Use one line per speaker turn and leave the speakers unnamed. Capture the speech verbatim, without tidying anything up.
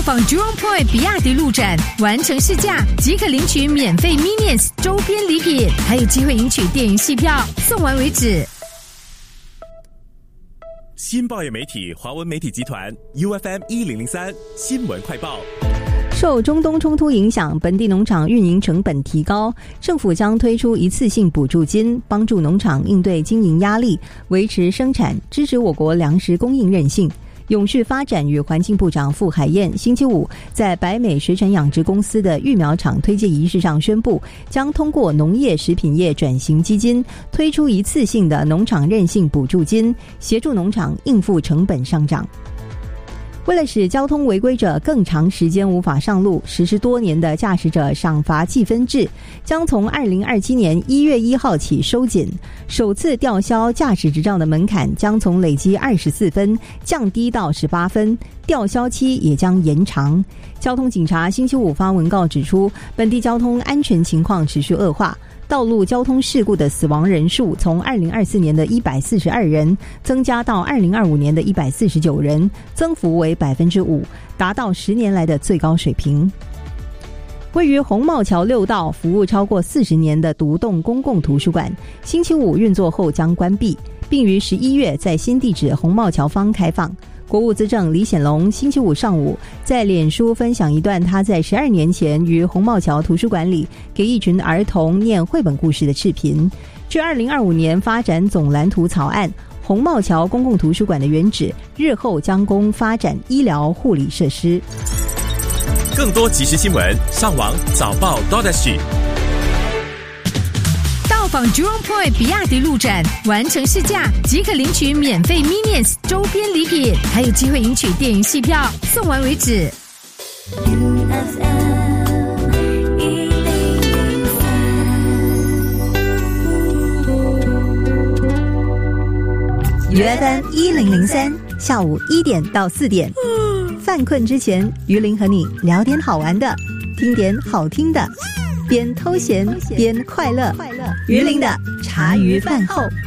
访 Jurong Point 比亚迪路展，完成试驾即可领取免费 Minions 周边礼品，还有机会赢取电影戏票，送完为止。
新报业媒体华文媒体集团 U F M 一零零三新闻快报。
受中东冲突影响，本地农场运营成本提高，政府将推出一次性补助金，帮助农场应对经营压力，维持生产，支持我国粮食供应韧性。永续发展与环境部长傅海燕星期五在百美水产养殖公司的育苗场推介仪式上宣布，将通过农业食品业转型基金推出一次性的农场韧性补助金，协助农场应付成本上涨。为了使交通违规者更长时间无法上路，实施多年的驾驶者赏罚计分制将从二零二七年一月一号起收紧，首次吊销驾驶执照的门槛将从累积二十四分降低到十八分，吊销期也将延长。交通警察星期五发文告指出，本地交通安全情况持续恶化，道路交通事故的死亡人数从二零二四年的一百四十二人增加到二零二五年的一百四十九人，增幅为百分之五，达到十年来的最高水平。位于红帽桥六道服务超过四十年的独栋公共图书馆，星期五运作后将关闭，并于十一月在新地址红帽桥方开放。国务资政李显龙星期五上午在脸书分享一段他在十二年前于红帽桥图书馆里给一群儿童念绘本故事的视频。据二零二五年发展总蓝图草案，红帽桥公共图书馆的原址日后将供发展医疗护理设施。
更多即时新闻，上网早报 .sg。
到访 Jurong Point 比亚迪路展，完成试驾即可领取免费 Minions 周边礼品，还有机会赢取电影戏票，送完为止。
U F M 一零三
U F M 一零零三下午一点到四点，犯困之前，于林和你聊点好玩的，听点好听的，边偷闲边快乐。于林的茶余饭后。